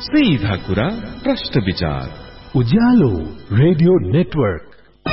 सीधा कुरा प्रश्न विचार उज्यालो रेडियो नेटवर्क।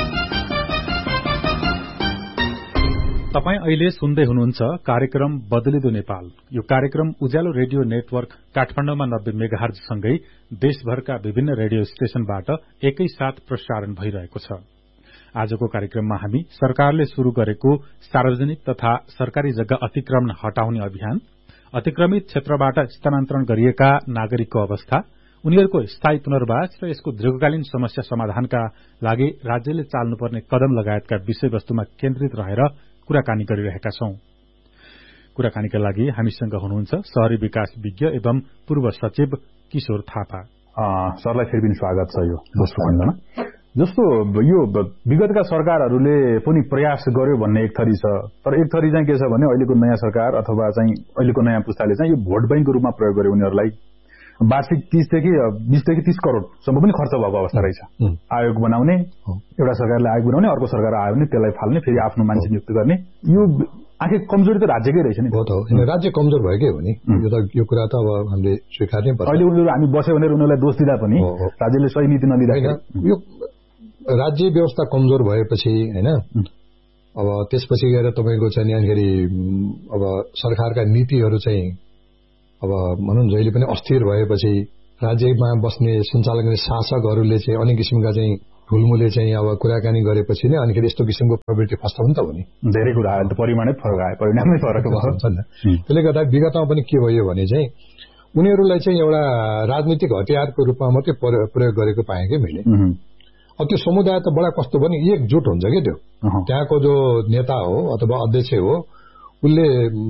तपाई अहिले सुन्दै हुनुहुन्छ कार्यक्रम बदलिदो नेपाल। यो कार्यक्रम उज्यालो रेडियो नेटवर्क काठमाडौँमा 90 मेगाहर्ज सँगै देशभरका विभिन्न रेडियो स्टेशनबाट एकैसाथ प्रसारण भइरहेको छ। आजको कार्यक्रममा हामी सरकारले शुरू गरेको सार्वजनिक तथा सरकारी जग्गा अतिक्रमण हटाउने अभियान, अतिक्रमित क्षेत्रबाट स्थानान्तरण गरिएका नागरिकको अवस्था, उनीहरूको स्थायी पुनर्वास र यसको दीर्घकालीन समस्या समाधानका लागि राज्यले चाल्नुपर्ने कदम लगायतका विषयवस्तुमा केन्द्रित रहेर कुराकानी गरिरहेका छौं। कुराकानीका लागि हामीसँग हुनुहुन्छ शहरी विकास विज्ञ एवं पूर्व सचिव किशोर थापा। सरलाई फेरि पनि स्वागत छ यो दोस्रो खण्डमा। जस्तो यो विगतका सरकारहरूले पनि प्रयास गर्यो भन्ने एक थरी छ, तर एक थरी चाहिँ के छ भने अहिलेको नयाँ सरकार अथवा चाहिँ अहिलेको नयाँ पुस्ताले चाहिँ यो भोट बैंकको रूपमा प्रयोग गर्यो। उनीहरूलाई वार्षिक 20 देखि 30 करोडसम्म पनि खर्च भएको अवस्था रहेछ। आयोग बनाउने, एउटा सरकारले आयोग बनाउने, अर्को सरकार आयो भने त्यसलाई फाल्ने, फेरि आफ्नो मान्छे नियुक्त गर्ने। यो आखिर कमजोरी त राज्यकै रहेछ नि। हो त हो, राज्य कमजोर भएकै हो नि। यो कुरा त अब हामीले स्वीकार्नै पर्छ। अहिले उनीहरू हामी बस्यो भनेर उनीहरूलाई दोष दिँदा पनि राज्यले सही नीति नदिँदाखेरि यो राज्य व्यवस्था कमजोर भएपछि हैन, अब त्यसपछि गएर तपाईको चाहिँ यहाँखेरि अब सरकारका नीतिहरू चाहिँ अब भनौं जहिले पनि अस्थिर भएपछि राज्यमा बस्ने सञ्चालन गर्ने शासकहरूले चाहिँ अनेक किसिमका चाहिँ ढुलमुले चाहिँ अब कुराकानी गरेपछि नै अनिखेरि यस्तो किसिमको प्रवृत्ति फस्टा हुन्छ भने धेरै कुरा आयो। परिमाणै फरक आयो, परिणामै फरक हुन्छ नि। त्यसले गर्दा विगतमा पनि के भयो भने चाहिँ उनीहरूलाई चाहिँ एउटा राजनीतिक हतियारको रूपमा मात्रै प्रयोग गरेको पाएँ कि मैले। अब त्यो समुदाय त बडा कस्तो पनि एकजुट हुन्छ कि त्यो त्यहाँको जो नेता हो अथवा अध्यक्ष हो उसले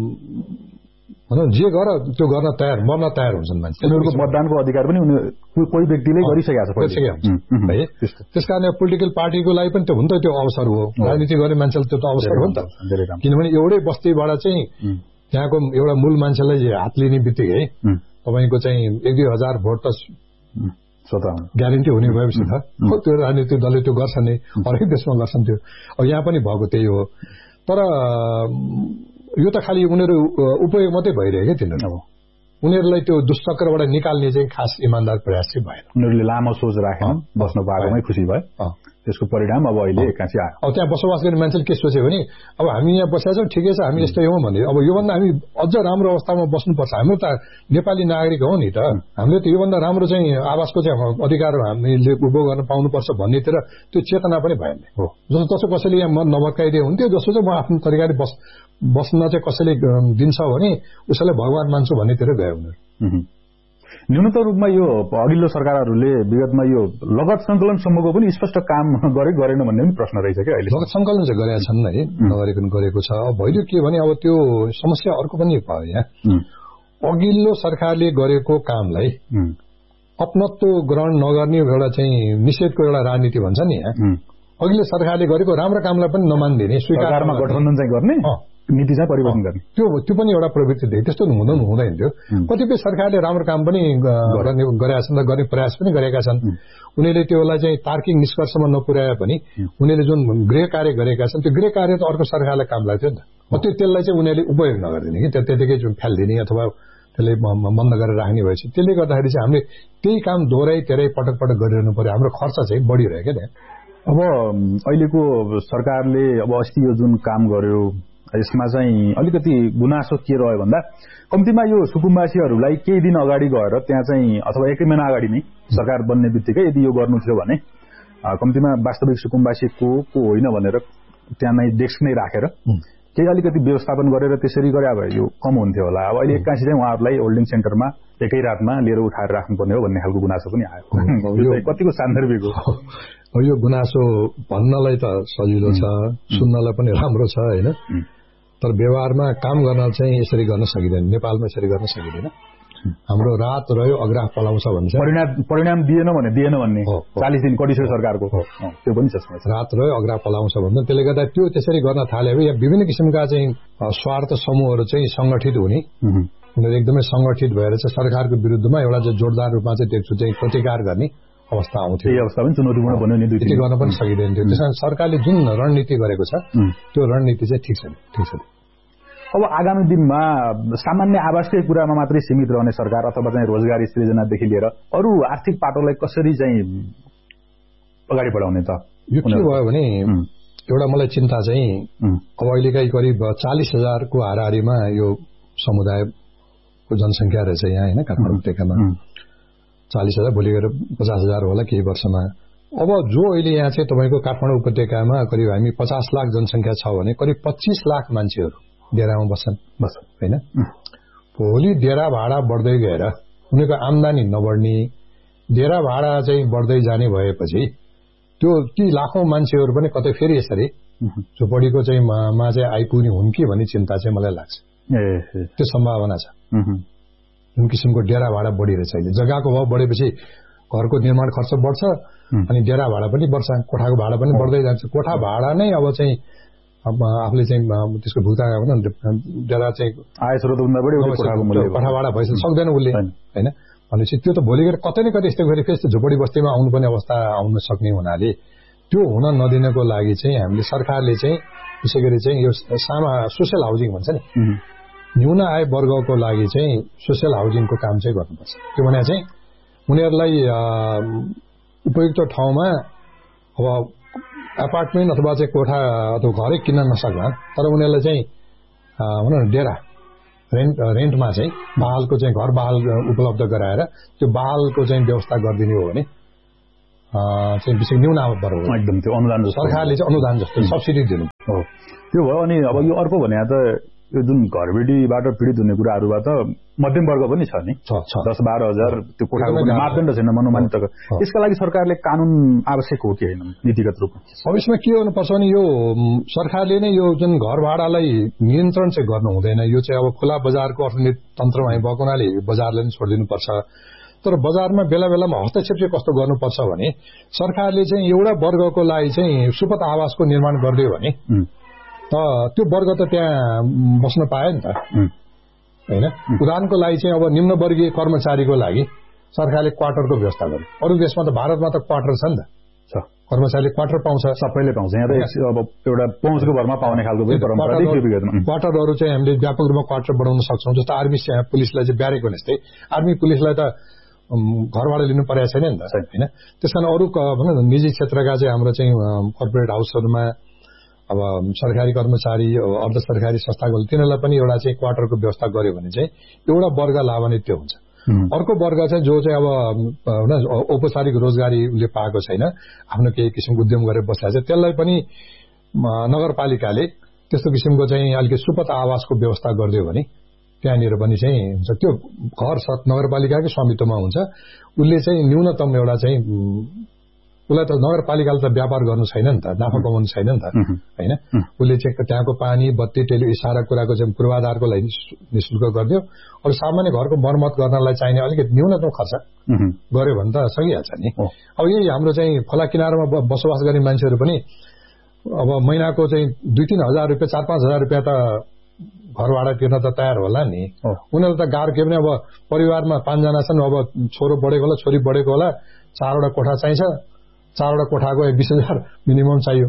भनौं जे गर त्यो गर्न तयार, मर्न तयार हुन्छन् मान्छे। उनीहरूको मतदानको अधिकार पनि कोही व्यक्तिले गरिसकेको छ है। त्यसकारण पोलिटिकल पार्टीको लागि पनि त्यो हुन्छ, त्यो अवसर हो। राजनीति गर्ने मान्छेलाई त्यो त अवसर हो नि त। किनभने एउटै बस्तीबाट चाहिँ त्यहाँको एउटा मूल मान्छेलाई हात लिने बित्तिकै तपाईको चाहिँ 1-2 हजार भोट त ग्यारेन्टी हुने भएपछि त त्यो राजनीतिक दलले त्यो गर्छ नै, हरेक देशमा गर्छन् त्यो। अब यहाँ पनि भएको त्यही हो। तर यो त खालि उनीहरू उपयोग मात्रै भइरह्यो क्या तिनीहरू। उनीहरूलाई त्यो दुष्चक्रबाट निकाल्ने चाहिँ खास इमानदार प्रयास चाहिँ भएन। उनीहरूले लामो सोच राखेन, बस्न पाएकोमै खुसी भए। त्यसको परिणाम अब अहिले एक्कासी आयो। अब त्यहाँ बसोबास गर्ने मान्छेले के सोच्यो भने अब हामी यहाँ बसेका छौँ, ठिकै छ, हामी यस्तै हौँ भने अब योभन्दा हामी अझ राम्रो अवस्थामा बस्नुपर्छ। हाम्रो त नेपाली नागरिक हो नि त, हामीले त योभन्दा राम्रो चाहिँ आवासको चाहिँ अधिकार हामीले उपभोग गर्न पाउनुपर्छ भन्नेतिर त्यो चेतना पनि भएन। जसो कसैले यहाँ मन नभत्काइदिए हुन्थ्यो, जसो चाहिँ म आफ्नो तरिकाले बस्न चाहिँ कसैले दिन्छ भने उसैलाई भगवान मान्छु भन्नेतिर गयो उनीहरू। न्यूनतम रूपमा यो अघिल्लो सरकारहरूले विगतमा यो लगत संकलनसम्मको पनि स्पष्ट काम गरेन भन्ने पनि प्रश्न रहेछ क्या। अहिले लगत संकलन चाहिँ गरेका छन् है, नगरेको गरेको छ। अब भइदियो के भने अब त्यो समस्या अर्को पनि भयो यहाँ। अघिल्लो सरकारले गरेको कामलाई अपनत्व ग्रहण नगर्ने एउटा चाहिँ निषेधको एउटा राजनीति भन्छ नि यहाँ। अघिल्लो सरकारले गरेको राम्रो कामलाई पनि नमान्दिने, स्वीकारमा गठबन्धन चाहिँ गर्ने, नीति चाहिँ परिवर्तन गर्ने, त्यो पनि एउटा प्रवृत्ति थियो। त्यस्तो हुँदैन थियो। कतिपय सरकारले राम्रो काम पनि गरेका छन् र गर्ने प्रयास पनि गरेका छन्। उनीहरूले त्यसलाई चाहिँ तार्किक निष्कर्षमा नपुर्याए पनि उनीहरूले जुन गृह कार्य गरेका छन् त्यो गृह कार्य त अर्को सरकारलाई काम लाग्थ्यो नि त। त्यसलाई चाहिँ उनीहरूले उपयोग नगरिदिने कि त्यतिकै फ्यालिदिने अथवा त्यसलाई बन्द गरेर राख्ने भएछ। त्यसले गर्दाखेरि चाहिँ हामीले त्यही काम दोहोऱ्याइ तेह्रै पटक पटक गरिरहनु पर्यो। हाम्रो खर्च चाहिँ बढिरह्यो क्या त्यहाँ। अब अहिलेको सरकारले अब अस्ति यो जुन काम गर्यो यसमा चाहिँ अलिकति गुनासो के रह्यो भन्दा कम्तीमा यो सुकुम्बासीहरूलाई केही दिन अगाडि गएर त्यहाँ चाहिँ अथवा 1 महिना अगाडि नै सरकार बन्ने बित्तिकै यदि यो गर्नु थियो भने कम्तीमा वास्तविक सुकुम्बासी को होइन भनेर त्यहाँ नै डेस्क नै राखेर केही अलिकति व्यवस्थापन गरेर त्यसरी गरे भए यो कम हुन्थ्यो होला। अब अहिले एक्कासी चाहिँ उहाँहरूलाई होल्डिङ सेन्टरमा एकै रातमा लिएर उठाएर राख्नुपर्ने हो भन्ने खालको गुनासो पनि आयो। यो कतिको सान्दर्भिक हो? यो गुनासो भन्नलाई त सजिलो छ, सुन्नलाई पनि राम्रो छ होइन, तर व्यवहारमा काम गर्न चाहिँ यसरी गर्न सकिँदैन। नेपालमा यसरी गर्न सकिँदैन। हाम्रो रात रह्यो अग्राह पलाउँछ भन्छ, परिणाम दिएन भन्ने 40 दिन कडिसो सरकारको त्यो पनि छ। रात रह्यो अग्राह पलाउँछ भन्छ। त्यसले गर्दा त्यो त्यसरी गर्न थाल्यो यहाँ विभिन्न किसिमका चाहिँ स्वार्थ समूहहरू चाहिँ संगठित हुने, उनीहरू एकदमै संगठित भएर चाहिँ सरकारको विरुद्धमा एउटा चाहिँ जोरदार रूपमा चाहिँ त्यो चाहिँ प्रतिकार गर्ने अवस्था आउँथ्यो। त्यही अवस्था पनि चुनौतीपूर्ण बन्यो नि, त्यति गर्न पनि सकिँदैन थियो। त्यसकारण सरकारले जुन रणनीति गरेको छ त्यो रणनीति चाहिँ ठिक छ। अब आगामी दिनमा सामान्य आवासकै कुरामा मात्रै सीमित रहने सरकार अथवा चाहिँ रोजगारी सृजनादेखि लिएर अरू आर्थिक पाटोलाई कसरी चाहिँ अगाडि बढाउने त? यो के भयो भने एउटा मलाई चिन्ता चाहिँ अब अहिलेकै करिब 40,000 को हाराहारीमा यो समुदायको जनसङ्ख्या रहेछ यहाँ होइन काठमाडौँ उपत्यकामा 40,000 भोलि गएर 50,000 होला केही वर्षमा। अब जो अहिले यहाँ चाहिँ तपाईँको काठमाडौँ उपत्यकामा करिब हामी 50 लाख जनसङ्ख्या छ भने करिब 25 लाख मान्छेहरू डेरामा बस्छन् होइन। भोलि डेरा भाडा बढ्दै गएर उनीहरूको आम्दानी नबढ्ने, डेरा भाडा चाहिँ बढ्दै जाने भएपछि त्यो ती लाखौं मान्छेहरू पनि कतै फेरि यसरी झोपडीको चाहिँ मा चाहिँ आइपुग्ने हुन् कि भन्ने चिन्ता चाहिँ मलाई लाग्छ। त्यो सम्भावना छ। जुन किसिमको डेरा भाडा बढिरहेछ अहिले, जग्गाको भाव बढेपछि घरको निर्माण खर्च बढ्छ अनि डेरा भाडा पनि बढ्छ, कोठाको भाडा पनि बढ्दै जान्छ। कोठा भाडा नै अब चाहिँ आफूले चाहिँ त्यसको भुक्तान डेरा चाहिँ आय स्रोतभन्दा बढी कोठा भाडा भइसक्यो सक्दैन उसले होइन भनेपछि त्यो त भोलि गएर कतै न कतै यस्तो गरी फेरि झोपडी बस्तीमा आउनुपर्ने अवस्था आउन सक्ने हुनाले त्यो हुन नदिनको लागि चाहिँ हामीले सरकारले चाहिँ विशेष गरी चाहिँ यो सोसियल हाउसिङ भन्छ नि, न्यून आय वर्गको लागि चाहिँ सोसियल हाउसिङको काम चाहिँ गर्नुपर्छ। त्यो भने चाहिँ उनीहरूलाई उपयुक्त ठाउँमा अब एपार्टमेन्ट अथवा चाहिँ कोठा अथवा घरै किन्न नसक्ला तर उनीहरूलाई चाहिँ भनौँ न डेरा रेन्टमा चाहिँ बहालको चाहिँ घर बहाल उपलब्ध गराएर त्यो बहालको चाहिँ व्यवस्था गरिदिने हो भने चाहिँ विशेष न्यून आय वर्ग एकदम त्यो अनुदान सरकारले चाहिँ अनुदान जस्तो सब्सिडी दिनु हो त्यो भयो। अनि अब यो अर्को भने त यो जुन घरबेटीबाट पीडित हुने कुराहरूबाट मध्यम वर्ग पनि छ नि, 10-12 हजार त्यो कोठाको मापदण्ड छैन मनोमानित। यसका लागि सरकारले कानून आवश्यक हो कि होइन नीतिगत रूपमा? अब यसमा के गर्नुपर्छ भने यो सरकारले नै यो जुन घर भाडालाई नियन्त्रण चाहिँ गर्नु हुँदैन। यो चाहिँ अब खुला बजारको अर्थनीति तन्त्रमा भएको हुनाले बजारले नै छोडिदिनुपर्छ। तर बजारमा बेला बेलामा हस्तक्षेप चाहिँ कस्तो गर्नुपर्छ भने सरकारले चाहिँ एउटा वर्गको लागि चाहिँ सुपथ आवासको निर्माण गरिदियो भने त त्यो वर्ग त त्यहाँ बस्न पायो नि त होइन। उदाहरणको लागि चाहिँ अब निम्नवर्गीय कर्मचारीको लागि सरकारले क्वार्टरको व्यवस्था गर्यो। अरू देशमा त भारतमा त क्वार्टर छ नि त, कर्मचारीले क्वार्टर पाउँछ, सबैले पाउँछ। यहाँ त अब एउटा पहुँचको भरमा पाउने खालको क्वार्टरहरू चाहिँ हामीले व्यापक रूपमा क्वार्टर बनाउन सक्छौँ। जस्तो आर्मी पुलिसलाई चाहिँ ब्यारेक भने जस्तै आर्मी पुलिसलाई त घरबाट लिनु परेको छैन नि त होइन। त्यस कारण अरू भनौँ न निजी क्षेत्रका चाहिँ हाम्रो चाहिँ कर्पोरेट हाउसहरूमा अब सरकारी कर्मचारी अर्ध सरकारी संस्थाको तिनीहरूलाई पनि एउटा चाहिँ क्वार्टरको व्यवस्था गर्यो भने चाहिँ एउटा वर्ग लाभान्वित हुन्छ। अर्को वर्ग चाहिँ जो चाहिँ अब औपचारिक रोजगारीले पाएको छैन, आफ्नो केही किसिमको उद्यम गरेर बसेको छ, त्यसलाई पनि नगरपालिकाले त्यस्तो किसिमको चाहिँ अलिकति सुपथ आवासको व्यवस्था गरिदियो भने त्यहाँनिर पनि चाहिँ हुन्छ। त्यो घर नगरपालिकाकै स्वामित्वमा हुन्छ। उसले चाहिँ न्यूनतम एउटा चाहिँ उसलाई त नगरपालिकाले त व्यापार गर्नु छैन नि त, नाफा कमाउनु छैन नि त होइन। उसले चाहिँ त्यहाँको पानी बत्ती सारा कुराको चाहिँ पूर्वाधारको लागि निःशुल्क गरिदियो। अरू सामान्य घरको मर्मत गर्नलाई चाहिने अलिकति न्यूनतम खर्च गर्यो भने त सकिहाल्छ नि। अब यही हाम्रो चाहिँ खोला किनारमा बसोबास गर्ने मान्छेहरू पनि अब महिनाको चाहिँ 2-3 हजार रुपियाँ 4-5 हजार रुपियाँ त घर भाडा तिर्न त तयार होला नि। उनीहरू त गाह्रो के भने अब परिवारमा 5 जना छन्, अब छोरो बढेको होला छोरी बढेको होला, 4वटा कोठा चाहिन्छ, 4वटा कोठाको 20,000 मिनिमम चाहियो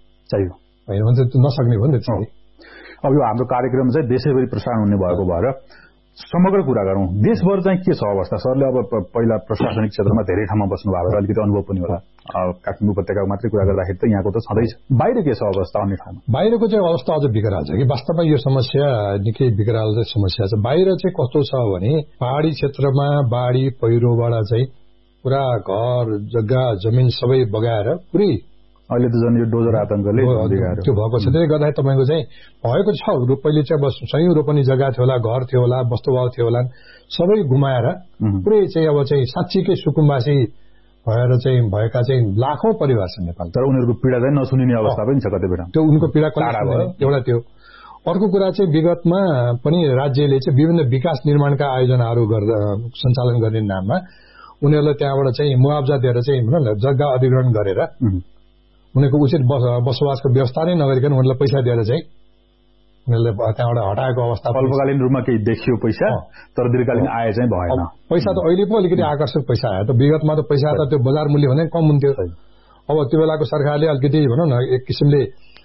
होइन भने चाहिँ नसक्ने हो नि त। अब यो हाम्रो कार्यक्रम चाहिँ देशैभरि प्रसारण हुने भएको भएर समग्र कुरा गरौँ, देशभर चाहिँ के छ अवस्था? सरले अब पहिला प्रशासनिक क्षेत्रमा धेरै ठाउँमा बस्नु भएको छ, अलिकति अनुभव पनि होला। काठमाडौँ उपत्यकाको मात्रै कुरा गर्दाखेरि त यहाँको त छँदैछ, बाहिर के छ अवस्था अन्य ठाउँमा? बाहिरको चाहिँ अवस्था अझ बिगराल छ कि वास्तवमा यो समस्या निकै बिगराल चाहिँ समस्या छ। बाहिर चाहिँ कस्तो छ भने पहाडी क्षेत्रमा बाढी पहिरोबाट चाहिँ पुरा घर जग्गा जमिन सबै बगाएर पुरै अहिले त झन् यो डोजर आतंकले त्यो भएको छ। त्यसले गर्दाखेरि तपाईँको चाहिँ भएको छ पहिले चाहिँ अब सयौं रोपनी जग्गा थियो होला, घर थियो होला, वस्तुभाव थियो होला, सबै गुमाएर पुरै चाहिँ अब चाहिँ साँच्चीकै सुकुम्बासी भएर चाहिँ भएका चाहिँ लाखौं परिवार छन् नेपाल। तर उनीहरूको पीडा चाहिँ नसुनिने अवस्था पनि छ कतै बेला। त्यो उनको पीडा एउटा त्यो। अर्को कुरा चाहिँ विगतमा पनि राज्यले चाहिँ विभिन्न विकास निर्माणका आयोजनाहरू सञ्चालन गर्ने नाममा उनीहरूलाई त्यहाँबाट चाहिँ मुआवजा दिएर चाहिँ भनौँ न जग्गा अधिग्रहण गरेर उनीहरूको उचित बसोबासको व्यवस्था नै नगरिकन उनीहरूलाई पैसा दिएर चाहिँ उनीहरूले त्यहाँबाट हटाएको अवस्था अल्पकालीन रूपमा केही देखियो पैसा, तर दीर्घकालीन आय चाहिँ भएन। पैसा त अहिले पो अलिकति आकर्षक पैसा आयो त, विगतमा त पैसा त त्यो बजार मूल्य भन्दा कम हुन्थ्यो। अब त्यो बेलाको सरकारले अलिकति भनौँ न एक किसिमले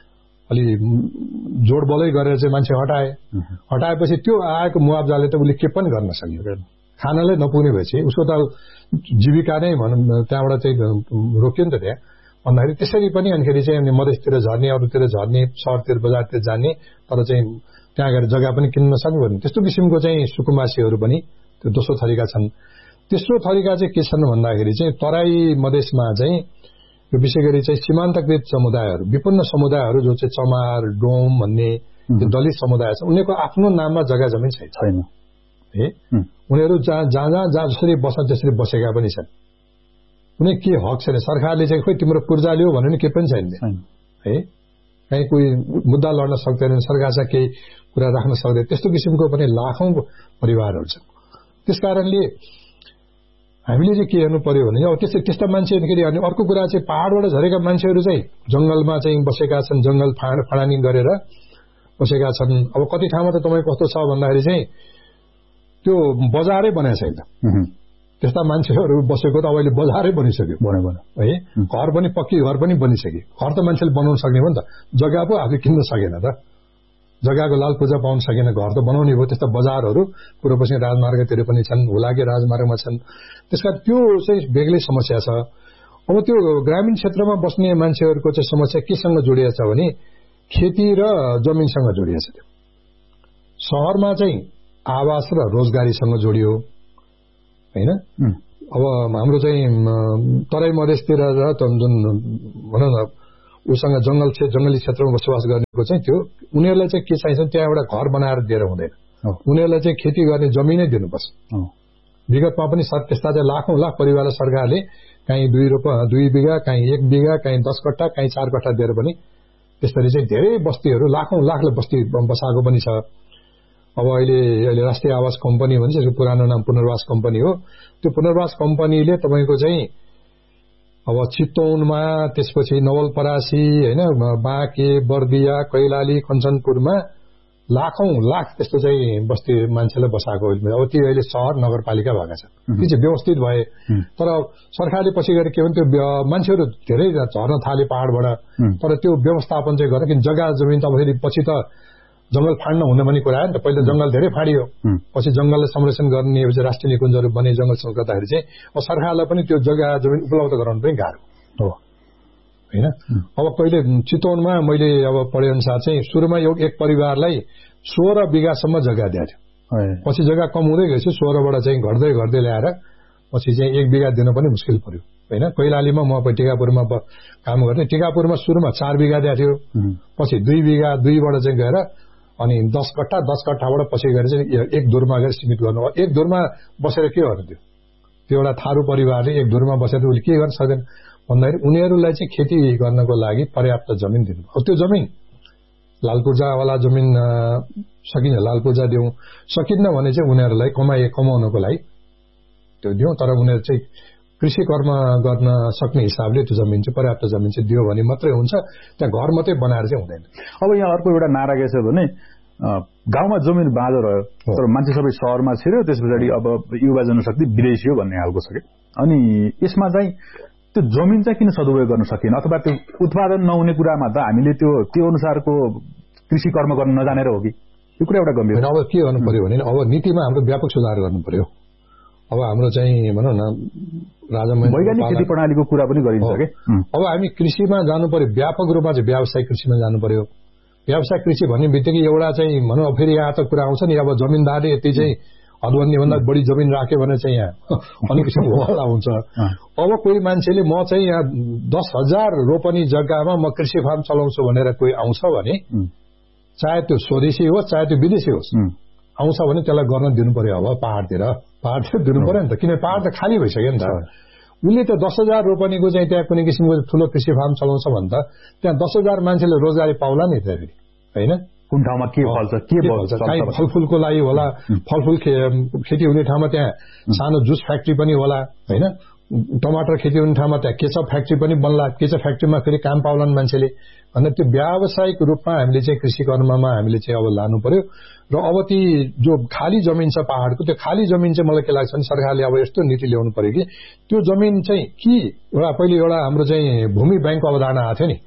अलि जोडबलै गरेर चाहिँ मान्छे हटाएपछि त्यो आएको मुआब्जाले त उसले के पनि गर्न सक्यो, खानालाई नपुग्ने भएपछि उसको त जीविका नै भनौँ त्यहाँबाट चाहिँ रोक्यो नि त त्यहाँ भन्दाखेरि त्यसरी पनि अनिखेरि चाहिँ मधेसतिर झर्ने, अरूतिर झर्ने, शहरतिर बजारतिर जाने, तर चाहिँ त्यहाँ गएर जग्गा पनि किन्न नसक्ने भन्ने त्यस्तो किसिमको चाहिँ सुकुम्बासीहरू पनि त्यो दोस्रो थरीका छन्। तेस्रो थरीका चाहिँ के छन् भन्दाखेरि चाहिँ तराई मधेसमा चाहिँ यो विशेष गरी चाहिँ सीमान्तकृत समुदायहरू, विपन्न समुदायहरू जो चाहिँ चमार, डोम भन्ने दलित समुदाय छ, उनीहरूको आफ्नो नाममा जग्गा जमिन छैन है। उनीहरू जहाँ जसरी बस्छन् त्यसरी बसेका पनि छन्, कुनै के हक छैन। सरकारले चाहिँ खोइ तिम्रो पूर्जा लियो भने के पनि छैन है, कहीँ कोही मुद्दा लड्न सक्दैन, सरकारसँग केही कुरा राख्न सक्दैन, त्यस्तो किसिमको पनि लाखौं परिवारहरू छन्। त्यसकारणले हामीले चाहिँ के हेर्नु पर्यो भने अब त्यस्ता मान्छे अनि अर्को कुरा चाहिँ पहाडबाट झरेका मान्छेहरू चाहिँ जंगलमा चाहिँ बसेका छन्, जंगल फडानी गरेर बसेका छन्। अब कति ठाउँमा त तपाईँ कस्तो छ भन्दाखेरि चाहिँ त्यो बजारै बनाएको छैन, त्यस्ता मान्छेहरू बसेको त अब अहिले बजारै बनिसक्यो है, घर पनि पक्की घर पनि बनिसक्यो। घर त मान्छेले बनाउन सक्ने हो नि त, जग्गा पो आफै किन्न सकेन त, जग्गाको लाल पूजा पाउन सकेन, घर त बनाउने भयो। त्यस्ता बजारहरू पूर्व पश्चिम राजमार्गतिर पनि छन्, हुलाके राजमार्गमा छन्, त्यसका त्यो चाहिँ बेग्लै समस्या छ। अब त्यो ग्रामीण क्षेत्रमा बस्ने मान्छेहरूको चाहिँ समस्या केसँग जोडिएको छ भने खेती र जमिनसँग जोडिएको छ। त्यो शहरमा चाहिँ आवास र रोजगारीसँग जोडियो हैन। अब हाम्रो चाहिँ तराई मधेसतिर र जुन भनौँ न उसँग जंगली क्षेत्रमा बसोबास गर्नेको चाहिँ त्यो उनीहरूलाई चाहिँ के चाहिन्छ, त्यहाँ एउटा घर बनाएर दिएर हुँदैन, उनीहरूलाई चाहिँ खेती गर्ने जमिनै दिनुपर्छ। विगतमा पनि त्यस्ता चाहिँ लाखौं लाख परिवारलाई सरकारले कहीँ 2 बिघा, कहीँ 1 बिघा, कहीँ 10 कट्टा, कहीँ 4 कट्टा दिएर पनि त्यसरी चाहिँ धेरै बस्तीहरू लाखौं लाखले बस्ती बसाएको पनि छ। अब अहिले राष्ट्रिय आवास कम्पनी भन्छ, यसको पुरानो नाम पुनर्वास कम्पनी हो। त्यो पुनर्वास कम्पनीले तपाईँको चाहिँ अब चितवनमा, त्यसपछि नवलपरासी हैन, बाँके, बर्दिया, कैलाली, कञ्चनपुरमा लाखौं लाख त्यस्तो चाहिँ बस्ती मान्छेलाई बसाएको। अब त्यो अहिले शहर नगरपालिका भएका छन्, ती चाहिँ व्यवस्थित भए। तर सरकारले पछि गएर के भने त्यो मान्छेहरू धेरै झर्न थाले पहाडबाट, तर त्यो व्यवस्थापन चाहिँ गरेन। किन जग्गा जमिन त अब फेरि पछि त जंगल फाड्न हुँदैन भन्ने कुरा आयो नि त। पहिला जंगल धेरै फाडियो, पछि जंगललाई संरक्षण गर्ने राष्ट्रिय निकुञ्जहरू बने, जंगल गर्दाखेरि चाहिँ अब सरकारलाई पनि त्यो जग्गा जमिन उपलब्ध गराउनु पनि गाह्रो हो हैन। अब कहिले चितवनमा मैले अब पढे अनुसार चाहिँ सुरुमा एक परिवारलाई 16 बिघासम्म जग्गा दिएको थियो, पछि जग्गा कम हुँदै गएपछि 16बाट चाहिँ घट्दै ल्याएर पछि चाहिँ 1 बिघा दिन पनि मुस्किल पर्यो हैन। कैलालीमा म टिकापुरमा काम गर्ने, टिकापुरमा सुरुमा 4 बिघा दिएको थियो, पछि 2 बिघा, 2बाट चाहिँ गएर अनि 10 कट्टा, 10 कट्टाबाट पछि गएर चाहिँ 1 धुरमा गएर सीमित गर्नु। 1 धुरमा बसेर के गर्नु, त्यो एउटा थारू परिवारले 1 धुरमा बसेर उसले के गर्न सक्दैन भन्दाखेरि उनीहरूलाई चाहिँ खेती गर्नको लागि पर्याप्त जमिन दिनु। अब त्यो जमिन लालपूर्जावाला जमिन सकिन्छ, लालपूर्जा दिउँ, सकिन्न भने चाहिँ उनीहरूलाई कमाउनको लागि त्यो दिउँ, तर उनीहरू चाहिँ कृषि कर्म गर्न सक्ने हिसाबले त्यो जमिन चाहिँ पर्याप्त जमिन चाहिँ दियो भने मात्रै हुन्छ, त्यहाँ घर मात्रै बनाएर चाहिँ हुँदैन। अब यहाँ अर्को एउटा नारा के छ भने गाउँमा जमिन बाँझो रह्यो तर मान्छे सबै शहरमा छिर्यो, त्यस पछाडि अब युवा जनशक्ति विदेशी हो भन्ने खालको छ कि। अनि यसमा चाहिँ त्यो जमिन चाहिँ किन सदुपयोग गर्न सकिएन, अथवा त्यो उत्पादन नहुने कुरामा त हामीले त्यो अनुसारको कृषि कर्म गर्न नजानेर हो कि, यो कुरा एउटा गम्भीर। अब के गर्नु पर्यो भने अब नीतिमा हाम्रो व्यापक सुधार गर्नु पर्यो। अब हाम्रो चाहिँ भनौँ न वैज्ञानिक खेती प्रणालीको कुरा पनि गरिन्छ कि। अब हामी कृषिमा जानु पर्यो, व्यापक रूपमा चाहिँ व्यावसायिक कृषिमा जानु पर्यो। व्यावसायिक कृषि भन्ने बित्तिकै एउटा चाहिँ भनौँ फेरि यहाँ त कुरा आउँछ नि, अब जमिनदारले यति चाहिँ हदबन्दीभन्दा बढी जमिन राख्यो भने चाहिँ यहाँ अनेक किसिमको वाला हुन्छ। अब कोही मान्छेले म चाहिँ यहाँ 10,000 रोपनी जग्गामा म कृषि फार्म चलाउँछु भनेर कोही आउँछ भने, चाहे त्यो स्वदेशी होस् चाहे त्यो विदेशी होस्, आउँछ भने त्यसलाई गर्न दिनु पर्यो। अब पहाडतिर दिनु पर्यो नि त, किन पहाड त खाली भइसक्यो नि त। उसले त 10,000 रोपनीको चाहिँ त्यहाँ कुनै किसिमको ठूलो कृषि फार्म चलाउँछ भने त त्यहाँ 10,000 मान्छेले रोजगारी पाउला नि त हैन। कुन ठाउँमा के फल्छ, कहीँ फलफूलको लागि होला, फलफूल खेती हुने ठाउँमा त्यहाँ सानो जुस फ्याक्ट्री पनि होला हैन, टमाटर खेती हुने ठाउँमा त्यहाँ केचप फ्याक्ट्री पनि बन्ला, केचप फ्याक्ट्रीमा फेरि काम पाउलान् मान्छेले भन्दा त्यो व्यावसायिक रूपमा हामीले चाहिँ कृषि कर्ममा हामीले चाहिँ अब लानु पर्यो। र अब ती जो खाली जमिन छ पहाडको, त्यो खाली जमिन चाहिँ मलाई के लाग्छ भने सरकारले अब यस्तो नीति ल्याउनु पर्यो कि त्यो जमिन चाहिँ कि एउटा पहिले एउटा हाम्रो चाहिँ भूमि ब्याङ्कको अवधारणा आएको थियो नि,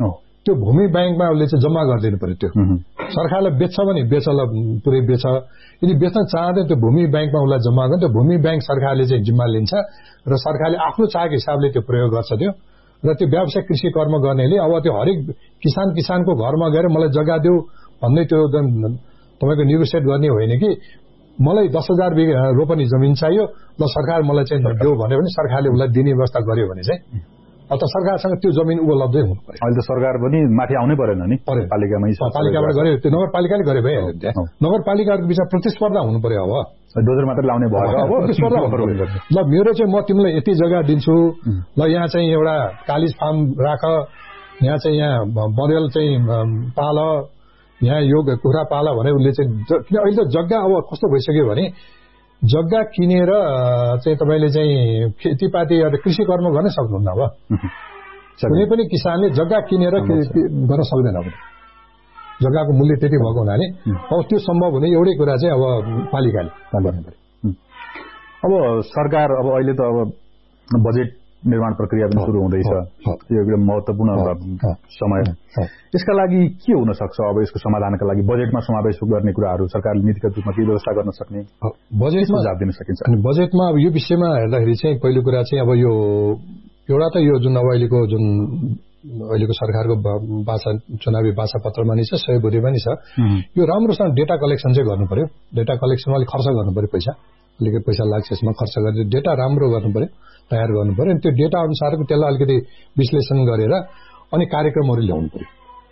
त्यो भूमि ब्याङ्कमा उसले चाहिँ जम्मा गरिदिनु पर्यो। त्यो सरकारलाई बेच्छ भने बेचला पुरै बेच, यदि बेच्न चाहँदैन त्यो भूमि ब्याङ्कमा उसलाई जम्मा गर्नु, त्यो भूमि ब्याङ्क सरकारले चाहिँ जिम्मा लिन्छ र सरकारले आफ्नो चाहेको हिसाबले त्यो प्रयोग गर्छ। त्यो र त्यो व्यावसायिक कृषि कर्म गर्नेले अब त्यो हरेक किसानको घरमा गएर मलाई जग्गा देऊ भन्दै त्यो तपाईँको नेगोसिएट गर्ने होइन कि मलाई 10,000 बिघा रोपनी जमिन चाहियो ल सरकार मलाई चाहिँ देऊ भन्यो भने सरकारले उसलाई दिने व्यवस्था गर्यो भने चाहिँ अब त सरकारसँग त्यो जमिन उपलब्धै हुनु पर्यो। अहिले त सरकार पनि माथि आउनै परेन नि, पालिकाबाट गर्यो, त्यो नगरपालिकाले गर्यो भइहाल्यो। त्यहाँ नगरपालिकाहरूको बिचमा प्रतिस्पर्धा हुनु पर्यो। अब डोजर मात्र लाउने भयो प्रतिस्पर्धा ल मेरो चाहिँ म तिमीलाई यति जग्गा दिन्छु, ल यहाँ चाहिँ एउटा कालिज फार्म राख, यहाँ चाहिँ यहाँ बरेल चाहिँ पाल, यहाँ यो कुखुरा पाल भने उसले चाहिँ किन अहिले त जग्गा अब कस्तो भइसक्यो भने जग्गा किनेर चाहिँ तपाईँले चाहिँ खेतीपाती कृषि कर्म गर्न सक्नुहुन्न। अब कुनै पनि किसानले जग्गा किनेर गर्न सक्दैन। अब जग्गाको मूल्य त्यति भएको हुनाले अब त्यो सम्भव हुने एउटै कुरा चाहिँ अब पालिकाले गर्नु पर्यो। अब सरकार अब अहिले त अब बजेट निर्माण प्रक्रिया पनि सुरु हुँदैछ, यो एकदम महत्त्वपूर्ण समय। यसका लागि के हुन सक्छ? अब यसको समाधानका लागि बजेटमा समावेश गर्ने कुराहरू सरकारले नीतिगत रूपमा के व्यवस्था गर्न सक्ने बजेटमा सुझाव दिन सकिन्छ? अनि बजेटमा अब यो विषयमा हेर्दाखेरि चाहिँ पहिलो कुरा चाहिँ अब यो एउटा त यो जुन अब अहिलेको सरकारको चुनावी भाषा पत्रमा नि छ, सहयोगमा नि छ, यो राम्रोसँग डेटा कलेक्सन चाहिँ गर्नु पर्यो। डेटा कलेक्सनमा अलिक खर्च गर्नु पर्यो, अलिकति पैसा लाग्छ यसमा, खर्च गरेर डेटा राम्रो गर्नु पर्यो, तयार गर्नु पर्यो। अनि त्यो डेटा अनुसारको त्यसलाई अलिकति विश्लेषण गरेर अनि कार्यक्रमहरू ल्याउनु पर्यो।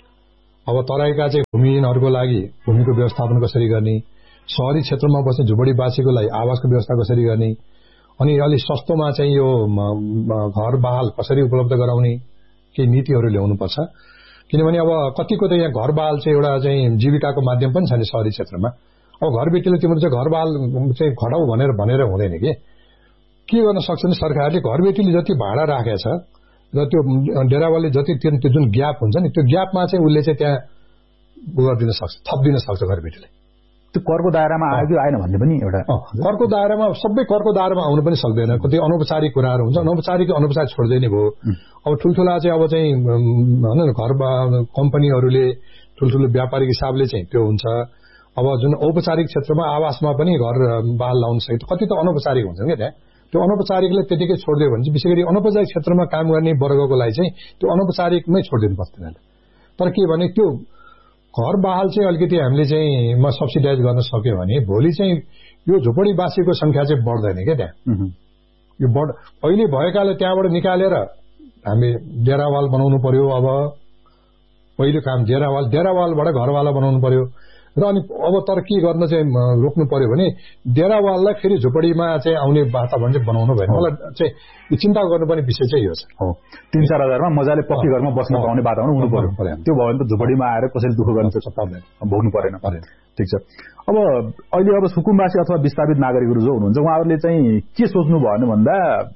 अब तराईका चाहिँ भूमिहीनहरूको लागि भूमिको व्यवस्थापन कसरी गर्ने, शहरी क्षेत्रमा बस्ने झुपडीवासीको लागि आवासको व्यवस्था कसरी गर्ने, अनि अलिक सस्तोमा चाहिँ यो घर बहाल कसरी उपलब्ध गराउने, केही नीतिहरू ल्याउनुपर्छ। किनभने अब कतिको त यहाँ घर बहाल चाहिँ एउटा चाहिँ जीविकाको माध्यम पनि छ नि शहरी क्षेत्रमा। अब घरबेटीले तिम्रो चाहिँ घर बहाल चाहिँ खटाउ भनेर हुँदैन के गर्न सक्छ भने सरकारले घरबेटीले जति भाडा राखेको छ र त्यो डेरावालले जति त्यो जुन ग्याप हुन्छ नि त्यो ग्यापमा चाहिँ उसले चाहिँ त्यहाँ गरिदिन सक्छ, थपिदिन सक्छ घरबेटीले। त्यो करको दायरामा आयो कि आएन भन्ने पनि एउटा करको दायरामा सबै करको दायरामा आउनु पनि सक्दैन। कति अनौपचारिक कुराहरू हुन्छ, अनौपचारिक छोड्दै नै भयो। अब ठुल्ठुला चाहिँ अब चाहिँ भनौँ न घर कम्पनीहरूले ठुल्ठुलो व्यापारिक हिसाबले चाहिँ त्यो हुन्छ। अब जुन औपचारिक क्षेत्रमा आवासमा पनि घर बहाल लाउन सकिन्छ, कति त अनौपचारिक हुन्छ क्या त्यहाँ। त्यो अनौपचारिकले त्यतिकै छोडिदियो भने चाहिँ विशेष गरी अनौपचारिक क्षेत्रमा काम गर्ने वर्गको लागि चाहिँ त्यो अनौपचारिकमै छोडिदिनु पर्छ तिनीहरूले। तर के भने त्यो घर बहाल चाहिँ अलिकति हामीले चाहिँ सब्सिडाइज गर्न सक्यो भने भोलि चाहिँ यो झुपडीवासीको संख्या चाहिँ बढ्दैन क्या त्यहाँ। यो अहिले भएकाले त्यहाँबाट निकालेर हामी डेरावाल बनाउनु पर्यो। अब पहिलो काम डेरावालबाट घरवाला बनाउनु पर्यो र अनि अब तर के गर्न चाहिँ रोक्नु पर्यो भने डेरावाललाई फेरि झुपडीमा चाहिँ आउने वातावरण चाहिँ बनाउनु भएन। मलाई चाहिँ चिन्ता गर्नुपर्ने विषय चाहिँ यो छ। 3-4 हजारमा मजाले पक्की घरमा बस्न पाउने वातावरण हुनु पर्यो। त्यो भयो भने त झुपडीमा आएर कसरी दुःख गर्नु भोग्नु परेन। ठिक छ। अब अहिले अब सुकुम्बासी अथवा विस्थापित नागरिकहरू जो हुनुहुन्छ उहाँहरूले चाहिँ के सोच्नु भयो भन्दा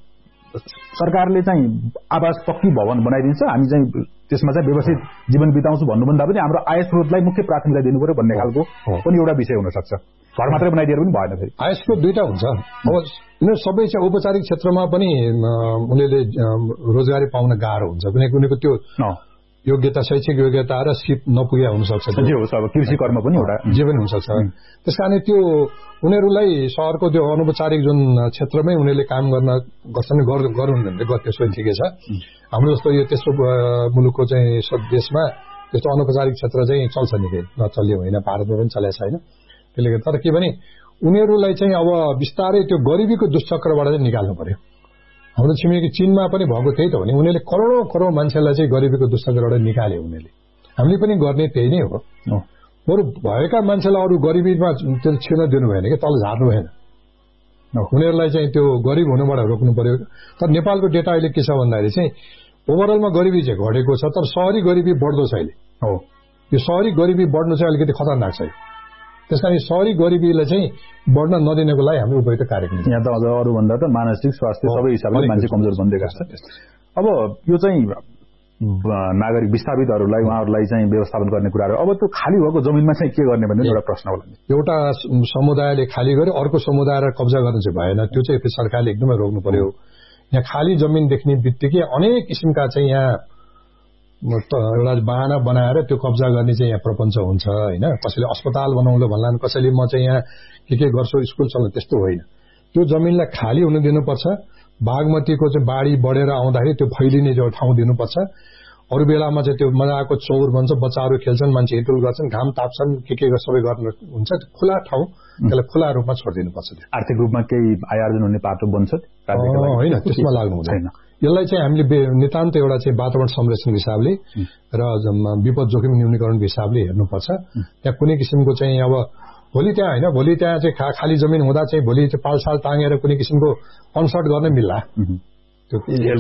सरकारले चाहिँ आवास पक्की भवन बनाइदिन्छ, हामी चाहिँ त्यसमा चाहिँ व्यवस्थित जीवन बिताउँछु भन्नुभन्दा पनि हाम्रो आय स्रोतलाई मुख्य प्राथमिकता दिनु पर्यो भन्ने खालको पनि एउटा विषय हुन सक्छ। घर मात्रै बनाइदिएर पनि भएन। फेरि आय स्रोत दुईटा हुन्छ। अब यिनीहरू सबै चाहिँ औपचारिक क्षेत्रमा पनि उनीहरूले रोजगारी पाउन गाह्रो हुन्छ। कुनैको त्यो योग्यता शैक्षिक योग्यता र सिप नपुगे हुनसक्छ। कृषि कर्म पनि एउटा जे पनि हुनसक्छ। त्यस कारण त्यो उनीहरूलाई सहरको त्यो अनौपचारिक जुन क्षेत्रमै उनीहरूले काम गर्छन् गरून् भने त्यसो ठिकै छ। हाम्रो जस्तो यो तेस्रो मुलुकको चाहिँ देशमा त्यस्तो अनौपचारिक क्षेत्र चाहिँ चल्छ निकै, नचल्यो होइन, भारतमा पनि चलेको छैन। त्यसले गर्दा तर के भने उनीहरूलाई चाहिँ अब बिस्तारै त्यो गरिबीको दुष्चक्रबाट चाहिँ निकाल्नु पर्यो। हाम्रो छिमेकी चीनमा पनि भएको त्यही त हो नि, उनीहरूले करोडौं मान्छेलाई चाहिँ गरिबीको दुष्चक्रबाट निकाले उनीहरूले। हामीले पनि गर्ने त्यही नै हो। बरु भएका मान्छेलाई अरू गरिबीमा त्यो छिर्न दिनु भएन कि तल झार्नु भएन। उनीहरूलाई चाहिँ त्यो गरिब हुनुबाट रोक्नु पर्यो। तर नेपालको डेटा अहिले के छ भन्दाखेरि चाहिँ ओभरअलमा गरिबी चाहिँ घटेको छ, तर शहरी गरिबी बढ्दो छ अहिले। यो शहरी गरिबी बढ्नु चाहिँ अलिकति खतरनाक छ। त्यस कारण शहरी गरिबीलाई चाहिँ बढ्न नदिनको लागि हामी उपयुक्त कार्यक्रम यहाँ त अझ अरूभन्दा त मानसिक स्वास्थ्य सबै हिसाबले मान्छे कमजोर बन्दैका छ। अब यो चाहिँ नागरिक विस्थापितहरूलाई उहाँहरूलाई चाहिँ व्यवस्थापन गर्ने कुराहरू, अब त्यो खाली भएको जमिनमा चाहिँ के गर्ने भन्ने एउटा प्रश्न होला। एउटा समुदायले खाली गर्यो अर्को समुदायलाई कब्जा गर्नु चाहिँ भएन, त्यो चाहिँ सरकारले एकदमै रोक्नु पर्यो। यहाँ खाली जमिन देख्ने बित्तिकै अनेक किसिमका चाहिँ यहाँ एउटा बाहना बनाएर त्यो कब्जा गर्ने चाहिँ यहाँ प्रपञ्च हुन्छ हैन। कसैले अस्पताल बनाउँलो भन्लान्, कसैले म चाहिँ यहाँ के गर्छु स्कुल चल्न, त्यस्तो होइन। त्यो जमिनलाई खाली हुन दिनुपर्छ। बागमतीको चाहिँ बाढी बढेर आउँदाखेरि त्यो फैलिने जो ठाउँ दिनुपर्छ। अरू बेलामा चाहिँ त्यो मजाको चौर बन्छ, बच्चाहरू खेल्छन्, मान्छे हिँडुल गर्छन्, घाम ताप्छन्, के सबै गर्नु हुन्छ, खुला ठाउँ, त्यसलाई खुला रूपमा छोडिदिनुपर्छ। आर्थिक रूपमा केही आय आर्जन हुने बाटो बन्छ होइन, त्यसमा लाग्नु हुँदैन। यसलाई चाहिँ हामीले नितान्त एउटा चाहिँ वातावरण संरक्षणको हिसाबले र विपद जोखिम न्यूनीकरणको हिसाबले हेर्नुपर्छ। त्यहाँ कुनै किसिमको चाहिँ अब भोलि त्यहाँ होइन, भोलि त्यहाँ चाहिँ खाली जमिन हुँदा चाहिँ भोलि चाहिँ पालसाल ताँगेर कुनै किसिमको कन्सर्ट गर्न मिल्ला। त्यो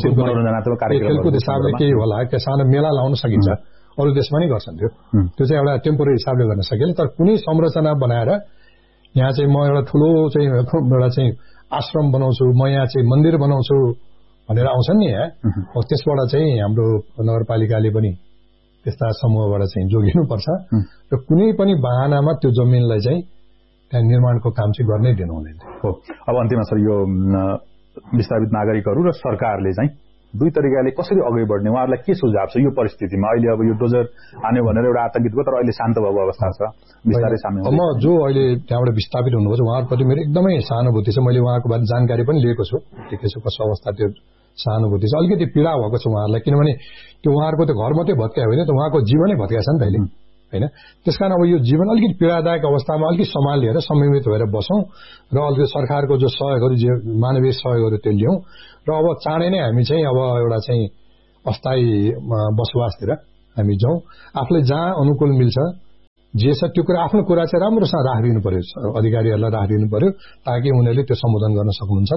खेलकुद हिसाबले केही होला, त्यो सानो मेला लाउन सकिन्छ, अरू देशमा नै गर्छन्। त्यो चाहिँ एउटा टेम्पोररी हिसाबले गर्न सकिन्छ। तर कुनै संरचना बनाएर यहाँ चाहिँ म एउटा ठुलो चाहिँ एउटा चाहिँ आश्रम बनाउँछु, म यहाँ चाहिँ मन्दिर बनाउँछु भनेर आउँछन् नि यहाँ, त्यसबाट चाहिँ हाम्रो नगरपालिकाले पनि त्यस्ता समूहबाट चाहिँ जोगिनुपर्छ र कुनै पनि बहानामा त्यो जमिनलाई चाहिँ त्यहाँ निर्माणको काम चाहिँ गर्नै दिनु हुँदैन। हो, अब अन्तिममा सर यो विस्थापित नागरिकहरू र सरकारले चाहिँ दुई तरिकाले कसरी अगाडि बढ्ने, उहाँहरूलाई के सुझाव छ यो परिस्थितिमा? अहिले अब यो डोजर आन्यो भनेर एउटा आतंकित भयो, तर अहिले शान्त भएको अवस्था छ, बिस्तारै सामने। म जो अहिले त्यहाँबाट विस्थापित हुनुभएको छ उहाँहरूप्रति मेरो एकदमै सहानुभूति छ। मैले उहाँको बारे जानकारी पनि लिएको छु, के छ कस्तो अवस्था, त्यो सहानुभूति छ। अलिकति पीडा भएको छ उहाँहरूलाई, किनभने त्यो उहाँहरूको त्यो घर मात्रै भत्कायो होइन, त उहाँको जीवनै भत्काएको छ नि त अहिले होइन। त्यसकारण अब यो जीवन अलिकति पीडादायक अवस्थामा अलिकति सम्हाल लिएर संयमित भएर बसौँ र अलिकति सरकारको जो सहयोगहरू, जे मानवीय सहयोगहरू त्यो लियौँ र अब चाँडै नै हामी चाहिँ अब एउटा चाहिँ अस्थायी बसोबासतिर हामी जाउँ। आफूले जहाँ अनुकूल मिल्छ जे छ त्यो कुरा, आफ्नो कुरा चाहिँ राम्रोसँग राखिदिनु पर्यो, अधिकारीहरूलाई राखिदिनु पर्यो, ताकि उनीहरूले त्यो सम्बोधन गर्न सक्नुहुन्छ।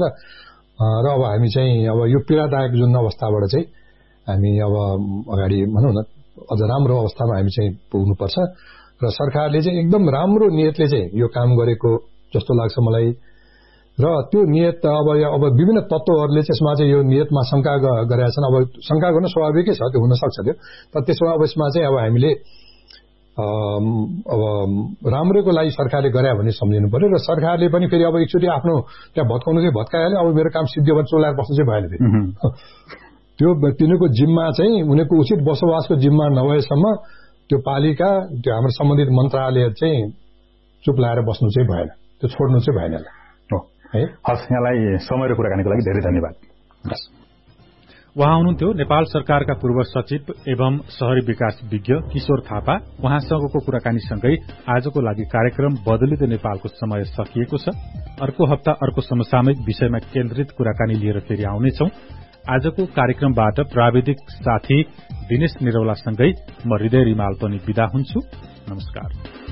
र अब हामी चाहिँ अब यो पीडादायक जुन अवस्थाबाट चाहिँ हामी अब अगाडि भनौँ न अझ राम्रो अवस्थामा हामी चाहिँ पुग्नुपर्छ र सरकारले चाहिँ एकदम राम्रो नियतले चाहिँ यो काम गरेको जस्तो लाग्छ मलाई। र त्यो नियत अब विभिन्न तत्त्वहरूले त्यसमा चाहिँ यो नियतमा शंका गरेका छन्। अब शंका गर्न स्वाभाविकै छ, त्यो हुन सक्छ त्यो, तर त्यसमा अब यसमा चाहिँ अब हामीले अब राम्रोको लागि सरकारले गरे भने सम्झिनु पर्यो र सरकारले पनि फेरि अब एकचोटि आफ्नो त्यहाँ भत्काउनु चाहिँ भत्काइहाल्यो, अब मेरो काम सिद्धियो भने चोलाएर बस्नु चाहिँ भएन फेरि। त्यो तिनीहरूको जिम्मा चाहिँ उनीहरूको उचित बसोबासको जिम्मा नभएसम्म त्यो पालिका, त्यो हाम्रो सम्बन्धित मन्त्रालय चाहिँ चुप लाएर बस्नु चाहिँ भएन, त्यो छोड्नु चाहिँ भएन है। हस्, यहाँलाई समय र कुराकानीको लागि धेरै धन्यवाद। उहाँ हुनुहुन्थ्यो नेपाल सरकारका पूर्व सचिव एवं शहरी विकास विज्ञ किशोर थापा। उहाँसँगको कुराकानीसँगै आजको लागि कार्यक्रम बदलिँदो नेपालको समय सकिएको छ। अर्को हप्ता अर्को समसामयिक विषयमा केन्द्रित कुराकानी लिएर फेरि आउनेछौं। आजको कार्यक्रमबाट प्राविधिक साथी दिनेश निरौलासँगै म हृदय रिमाल पनि विदा हुन्छु। नमस्कार।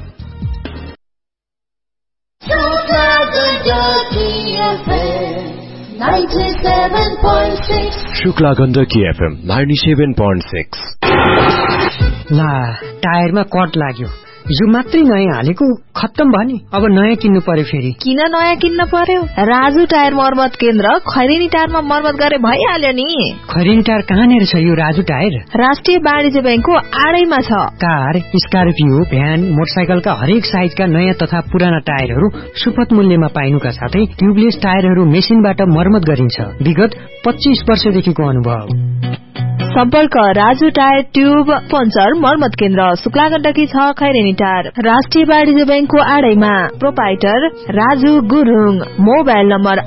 शुक्ला गण्डकी एफएम 97.6। ला टायरमा कट लाग्यो, यो मात्रै नयाँ हालेको खत्तम भयो नि, अब नयाँ किन्नु पर्यो। फेरि किन नयाँ किन्न पर्यो? राजु टायर मर्मत केन्द्र खैरेनी टायरमा मर्मत गरे भइहाल्यो नि। खैरेनी टायर कहाँनिर छ यो राजु टायर? राष्ट्रिय वाणिज्य बैंकको आडैमा छ। कार, स्कर्पियो, भ्यान, मोटरसाइकलका हरेक साइजका नयाँ तथा पुराना टायरहरू सुपथ मूल्यमा पाइनुका साथै ट्युबलेस टायरहरू मेसिनबाट मर्मत गरिन्छ। विगत 25 वर्षदेखिको अनुभव। सम्पर्क राजु टायर ट्युब पञ्चर मर्मत केन्द्र, शुक्ला गण्डकी 6 खैरेनी टायर, राष्ट्रिय वाणिज्य बैंकको आडैमा। Proprietor Raju Gurung. Mobile number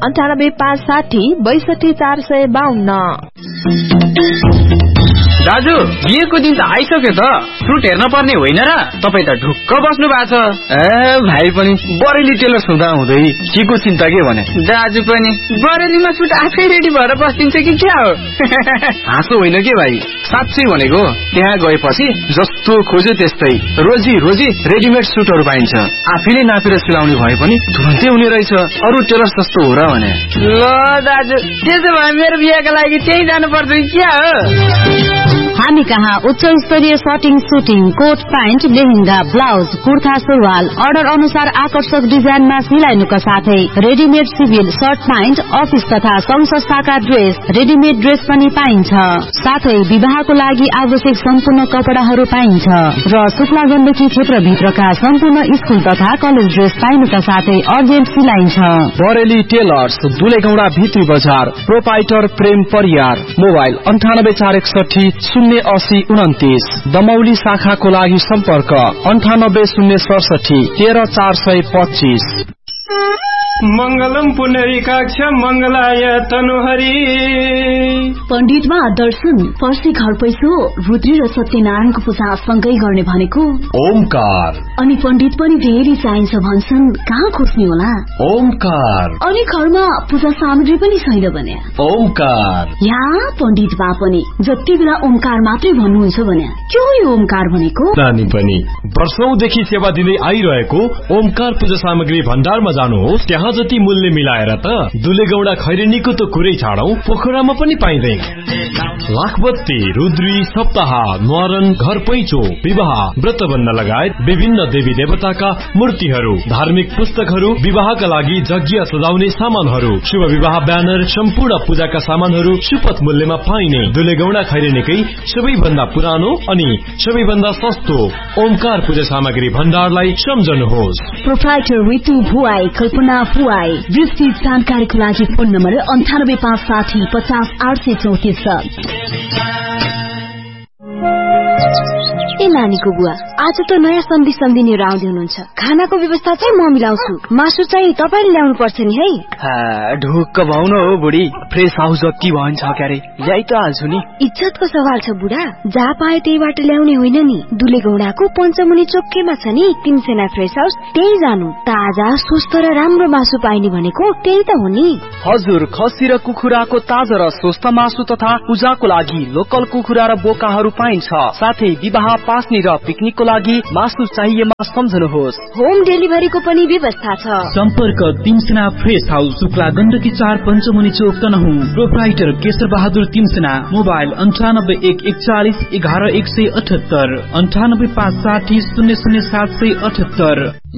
9857062452। दाजु, बिहेको दिन त आइसक्यो त, सुट हेर्न पर्ने होइन र? तपाईँ त ढुक्क बस्नु भएको छ। भाइ पनि बरेली टेलर्स हुँदा हुँदै के को चिन्ता के भने? दाजु पनि बरेलीमा सुट आफै रेडी भएर बस्दिन्छ कि क्या हो? हाँसो होइन के भाइ, साँच्चै भनेको। त्यहाँ गएपछि जस्तो खोज्यो त्यस्तै रोजी रोजी रेडिमेड सुटहरू पाइन्छ। आफैले नापेर सिलाउने भए पनि तुरन्तै हुने रहेछ, अरू टेलर्स जस्तो हो र भने। ल दाजु, त्यसो भए मेरो बिहेको लागि त्यही जानु पर्छ क्या हो? हामी कहाँ उच्च स्तरीय सटिङ, shooting, coat pant, lehenga, blouse, kurta, सुरुवाल अर्डर अनुसार आकर्षक डिजाइनमा सिलाइनुका साथै readymade civil, short pant, office तथा संघ संस्थाका ड्रेस, रेडिमेड ड्रेस पनि पाइन्छ। साथै विवाहको लागि आवश्यक सम्पूर्ण कपडाहरू पाइन्छ र शुक्ला गण्डकी क्षेत्रभित्रका सम्पूर्ण स्कूल तथा कलेज ड्रेस पाइनुका साथै अर्जेन्ट सिलाइन्छ। बरेली टेलर्स, दुलेगौडा भित्री बजार। प्रोपाइटर प्रेम परियार। मोबाइल 984160 988029 दमौली शाखाको लागि सम्पर्क 980067 13425। मंगलम पुनरीकाक्ष मंगलाय तनुहरी। पण्डितमा दर्शन, फर्सी घर पैसो, रुद्री र सत्यनारायणको पूजा सँगै गर्ने भनेको ओमकार। अनि पण्डित पनि धेरै चाहिन्छ भन्छन्, कहाँ खोज्ने होला? ओमकार। अनि घरमा पूजा सामग्री पनि छैन भने ओमकार। यहाँ पण्डितमा पनि जति बेला ओमकार मात्रै भन्नुहुन्छ भने के हो यो ओमकार भनेको? नानी पनि वर्षौंदेखि सेवा दिँदै आइरहेको ओमकार पूजा सामग्री भण्डारमा जानुहोस्। त्यहाँ जति मूल्य मिलाएर त दुलेगौडा खैरेनीको त कुरै छाडौं, पोखरामा पनि पाइँदैन। लाखबत्ती, रुद्री, सप्ताह, न्वारन, घर पैँचो, विवाह, व्रतबन्ध लगायत विभिन्न देवी देवताका मूर्तिहरू, धार्मिक पुस्तकहरू, विवाहका लागि यज्ञ सजाउने सामानहरू, शुभ विवाह ब्यानर, सम्पूर्ण पूजाका सामानहरू सुपथ मूल्यमा पाइने दुलेगौडा खैरेनीकै सबैभन्दा पुरानो अनि सबैभन्दा सस्तो ओमकार पूजा सामग्री भण्डारलाई सम्झनुहोस्। प्रोप्राइटर ऋतु भुवाई, कल्पना भुवाई। विस्तृत जानकारीको लागि फोन नम्बर 9856 50 834। ए नानीको बुवा, आज त नयाँ सन्धि सम्झिनेहरू आउँदै हुनुहुन्छ। खानाको व्यवस्था चाहिँ म मिलाउँछु, मासु चाहिँ तपाईले ल्याउनु पर्छ नि है। ढुक्क भाउन हो बुढी, फ्रेस हाउस जति भन्छ क्यारे ल्याइ त हाल्छु नि। इज्जतको सवाल छ बुढा, जहाँ पाए त्यहीबाट ल्याउने होइन नि। दुलेगौडाको पञ्चमुनि चोक्केमा छ नि तिमसेना फ्रेस हाउस, त्यही जानु। ताजा स्वस्थ र राम्रो मासु पाइने भनेको त्यही त हो नि। हजुर, खसी र कुखुराको ताजा र स्वस्थ मासु तथा पूजाको लागि लोकल कुखुरा र बोकाहरू पाइन्छ। साथै विवाह, पास्ने र पिकनिकको लागि मासु चाहिएमा सम्झनुहोस्। होम डेलिभरीको पनि व्यवस्था छ। सम्पर्क तिमसेना फ्रेस हाउस, शुक्ला गण्डकी 4 पञ्चमुनि चोक तनहुँ। प्रोप्राइटर केशर बहादुर तिमसेना। मोबाइल 9814411178 98560 00778।